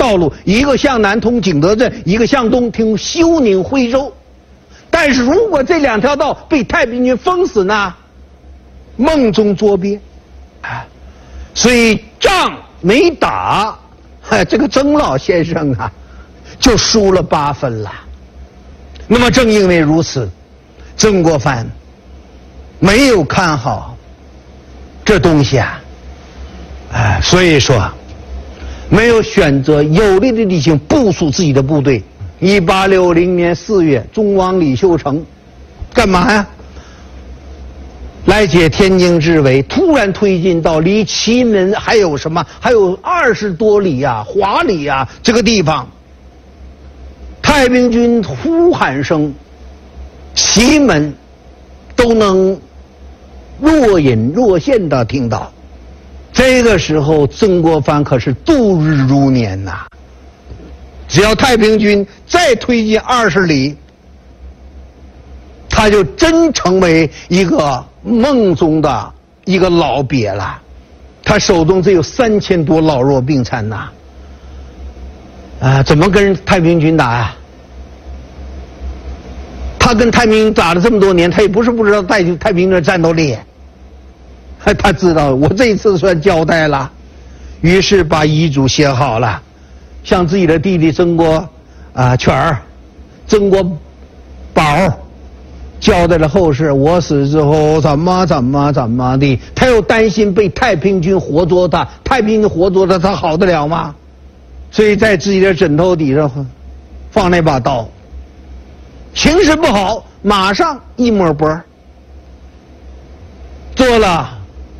道路，一个向南通景德镇，一个向东通休宁徽州。但是如果这两条道被太平军封死呢，孟宗捉鳖，所以仗没打，这个曾老先生啊，就输了8分了。那么正因为如此，曾国藩没有看好这东西啊，所以说没有选择有利的地形部署自己的部队。1860年4月，忠王李秀成干嘛呀？来解天津之围，突然推进到离祁门还有20多里啊，华里啊这个地方。太平军呼喊声，祁门都能若隐若现的听到。这个时候，曾国藩可是度日如年呐！只要太平军再推进20里，他就真成为一个孟宗的一个老鳖了。他手中只有3000多老弱病残呐！怎么跟太平军打呀？他跟太平军打了这么多年，他也不是不知道太平军的战斗力，他知道我这一次算交代了，于是把遗嘱写好了，向自己的弟弟曾国权、曾国宝交代了后事。我死之后怎么的，他又担心被太平军活捉他，太平军活捉他，他好得了吗？所以在自己的枕头底上放那把刀。形势不好，马上一抹脖，做了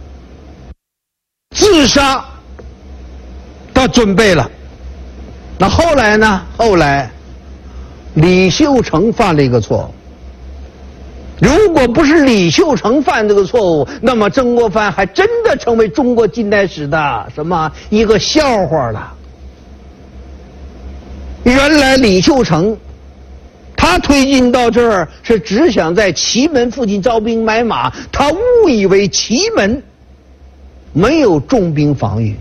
自杀的准备了。那后来呢？后来李秀成犯了一个错误。如果不是李秀成犯这个错误，那么曾国藩还真的成为中国近代史的一个笑话了。原来李秀成他推进到这儿是只想在祁门附近招兵买马，他误以为祁门没有重兵防御，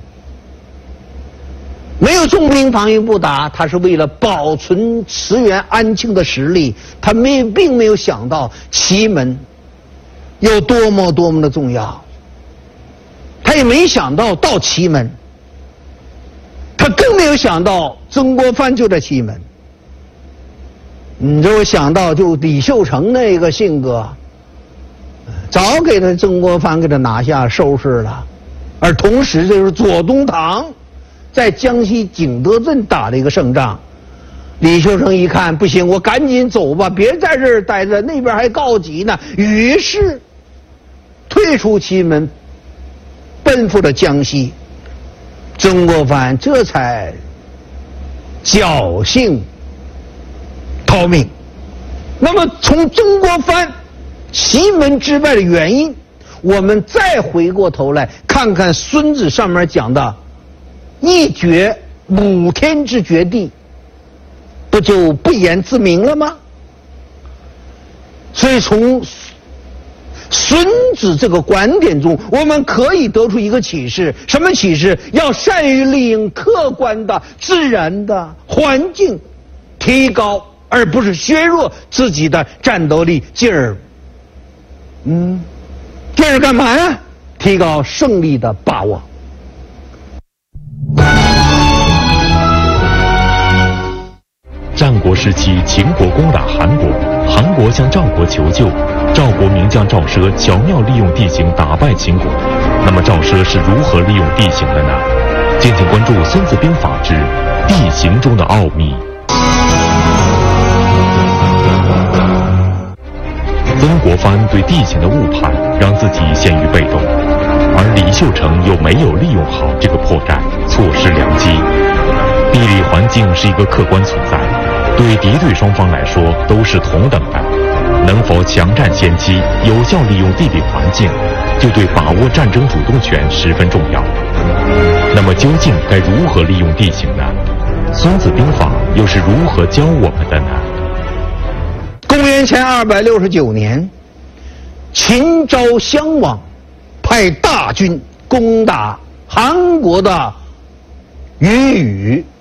没有重兵防御不打，他是为了保存驰援安庆的实力。他并没有想到祁门有多么的重要，他也没想到到祁门，他更没有想到曾国藩就在祁门。你就想到就李秀成那个性格，早给他曾国藩给他拿下收拾了。而同时就是左宗棠在江西景德镇打了一个胜仗，李秀成一看不行，我赶紧走吧，别在这儿待着，那边还告急呢。于是退出祁门，奔赴了江西。曾国藩这才侥幸逃命。那么从曾国藩祁门之败的原因，我们再回过头来看看孙子上面讲的一决母天之绝地，不就不言自明了吗？所以从孙子这个观点中，我们可以得出一个启示，什么启示？要善于利用客观的自然的环境，提高而不是削弱自己的战斗力，进而干嘛呀？提高胜利的把握。 战国时期，秦国攻打韩国，韩国向赵国求救，赵国名将赵奢巧妙利用地形打败秦国。那么赵奢是如何利用地形的呢？敬请关注《孙子兵法之地形中的奥秘》。曾国藩对地形的误判，让自己陷于被动，而李秀成又没有利用好这个破绽，错失良机。地理环境是一个客观存在，对敌对双方来说都是同等的。能否强占先机，有效利用地理环境，就对把握战争主动权十分重要。那么究竟该如何利用地形呢？孙子兵法又是如何教我们的呢？ 公元前269年，秦昭襄王派大军攻打韩国的于宇，